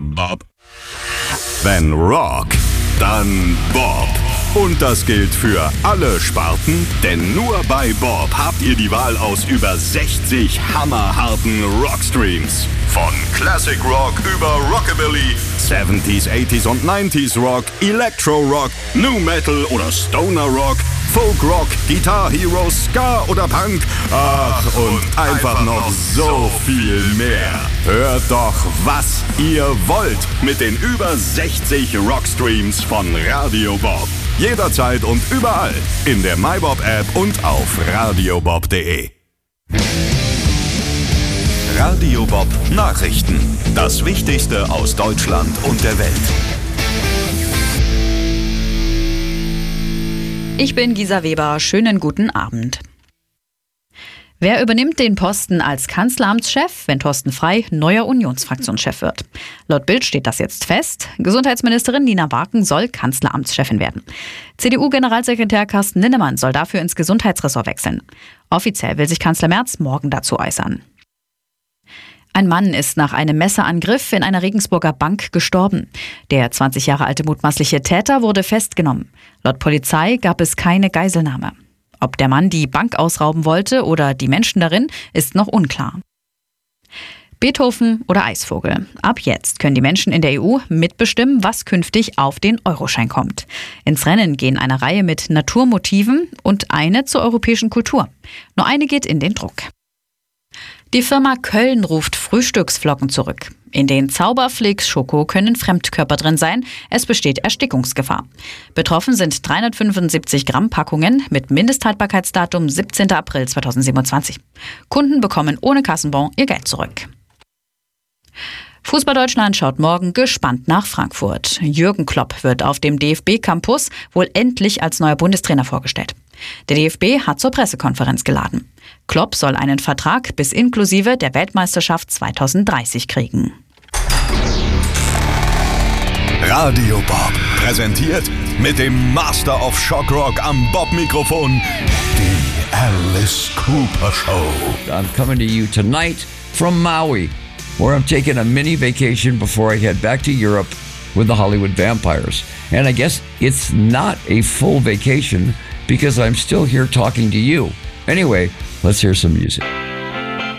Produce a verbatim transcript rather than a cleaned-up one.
Bob. Wenn Rock, dann Bob. Und das gilt für alle Sparten, denn nur bei Bob habt ihr die Wahl aus über sechzig hammerharten Rockstreams. Von Classic Rock über Rockabilly, siebziger, achtziger und neunziger Rock, Electro Rock, New Metal oder Stoner Rock, Folk Rock, Guitar Hero, Ska oder Punk. Ach, und einfach noch so viel mehr. Hört doch, was ihr wollt mit den über sechzig Rockstreams von Radio Bob. Jederzeit und überall in der MyBob-App und auf radiobob punkt de. Radio Bob Nachrichten. Das Wichtigste aus Deutschland und der Welt. Ich bin Gisa Weber. Schönen guten Abend. Wer übernimmt den Posten als Kanzleramtschef, wenn Thorsten Frey neuer Unionsfraktionschef wird? Laut Bild steht das jetzt fest. Gesundheitsministerin Nina Warken soll Kanzleramtschefin werden. C D U-Generalsekretär Carsten Linnemann soll dafür ins Gesundheitsressort wechseln. Offiziell will sich Kanzler Merz morgen dazu äußern. Ein Mann ist nach einem Messerangriff in einer Regensburger Bank gestorben. Der zwanzig Jahre alte mutmaßliche Täter wurde festgenommen. Laut Polizei gab es keine Geiselnahme. Ob der Mann die Bank ausrauben wollte oder die Menschen darin, ist noch unklar. Beethoven oder Eisvogel. Ab jetzt können die Menschen in der E U mitbestimmen, was künftig auf den Euroschein kommt. Ins Rennen gehen eine Reihe mit Naturmotiven und eine zur europäischen Kultur. Nur eine geht in den Druck. Die Firma Köln ruft Frühstücksflocken zurück. In den Zauberflakes Schoko können Fremdkörper drin sein. Es besteht Erstickungsgefahr. Betroffen sind dreihundertfünfundsiebzig Gramm Packungen mit Mindesthaltbarkeitsdatum siebzehnten April zweitausendsiebenundzwanzig. Kunden bekommen ohne Kassenbon ihr Geld zurück. Fußball Deutschland schaut morgen gespannt nach Frankfurt. Jürgen Klopp wird auf dem D F B-Campus wohl endlich als neuer Bundestrainer vorgestellt. Der D F B hat zur Pressekonferenz geladen. Klopp soll einen Vertrag bis inklusive der Weltmeisterschaft zweitausenddreißig kriegen. Radio Bob präsentiert mit dem Master of Shock Rock am Bob-Mikrofon die Alice Cooper Show. I'm coming to you tonight from Maui, where I'm taking a mini vacation before I head back to Europe with the Hollywood Vampires. And I guess it's not a full vacation because I'm still here talking to you. Anyway, let's hear some music.